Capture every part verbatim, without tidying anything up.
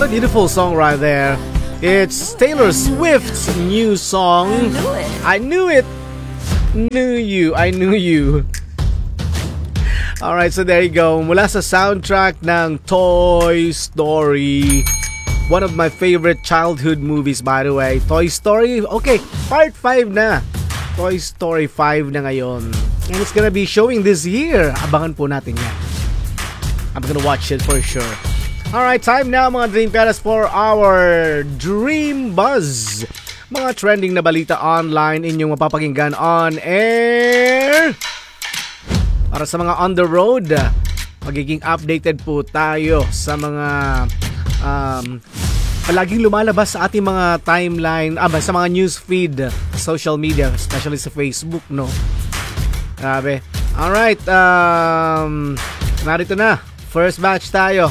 a beautiful song right there. It's Taylor Swift's new song. I knew it. Knew you. I knew you. Alright, so there you go. Mula sa soundtrack ng Toy Story. One of my favorite childhood movies, by the way. Toy Story. Okay, part five na. Toy Story five na ngayon. And it's gonna be showing this year. Abangan po natin yan. I'm gonna watch it for sure. Alright, time now mga Dream Palace for our Dream Buzz. Mga trending na balita online inyong mapapakinggan on air. Para sa mga on the road, magiging updated po tayo sa mga um, palaging lumalabas sa ating mga timeline, ah, sa mga news feed, social media, especially sa Facebook, no? Grabe. Alright, um, narito na. First batch tayo.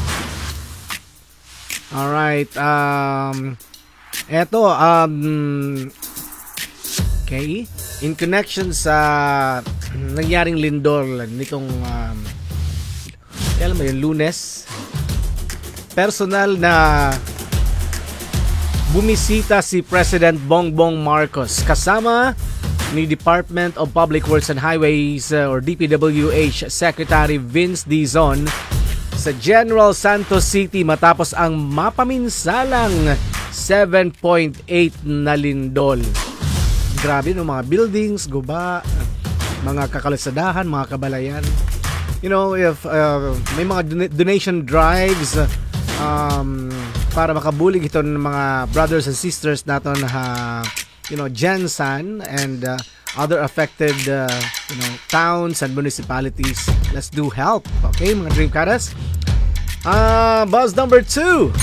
Alright, um, eto, um, okay, in connection sa nangyaring lindol nitong, um, alam mo yun, Lunes, personal na bumisita si President Bongbong Marcos kasama ni Department of Public Works and Highways uh, or D P W H Secretary Vince Dizon sa General Santos City matapos ang mapaminsalang seven point eight na lindol. Grabe no, mga buildings, guba, mga kakalasadahan, mga kabalayan. You know, if uh, may mga don- donation drives um, para makabulig ito ng mga brothers and sisters natin na you know, Gensan and uh, other affected uh, you know, towns and municipalities. Let's do help. Okay, mga Dream Caras. Uh, buzz number two.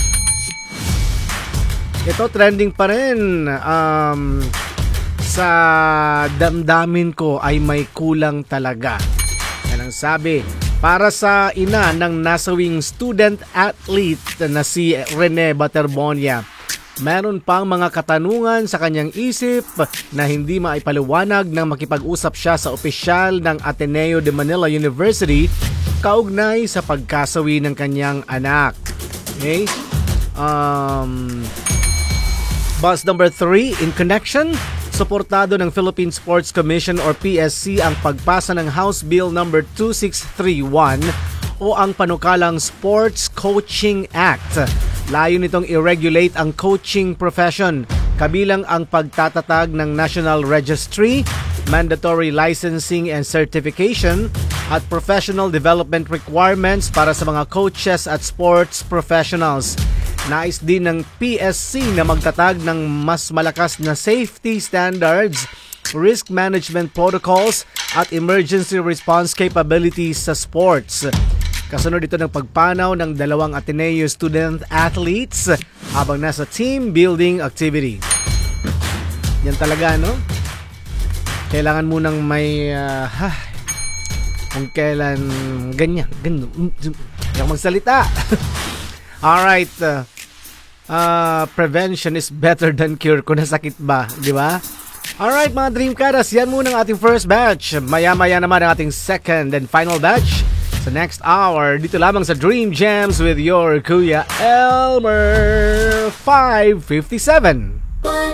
Ito trending pa rin. Um, sa damdamin ko ay may kulang talaga. Yan ang sabi. Para sa ina ng nasawing student athlete na si Rene Baterbonia. Meron pang mga katanungan sa kanyang isip na hindi maipaliwanag nang makipag-usap siya sa opisyal ng Ateneo de Manila University kaugnay sa pagkasawi ng kanyang anak. Okay? Um, buzz number three, in connection, suportado ng Philippine Sports Commission or P S C ang pagpasa ng House Bill number two six three one o ang panukalang Sports Coaching Act. Layo nitong i-regulate ang coaching profession, kabilang ang pagtatatag ng National Registry, mandatory licensing and certification, at professional development requirements para sa mga coaches at sports professionals. Nais din ng P S C na magtatag ng mas malakas na safety standards, risk management protocols, at emergency response capabilities sa sports. Kasunod ito ng pagpanaw ng dalawang Ateneo student athletes habang nasa team building activity. Yan talaga, no? Kailangan mo nang may uh, ha, kung kailan ganyan, ganyan, hindi ako magsalita. Alright, uh, uh, prevention is better than cure kung nasakit ba, di ba? Alright mga Dream Caras, yan muna ang ating first batch. Maya-maya naman ang ating second and final batch sa next hour, dito lamang sa Dream Jams with your Kuya Elmer five fifty-seven.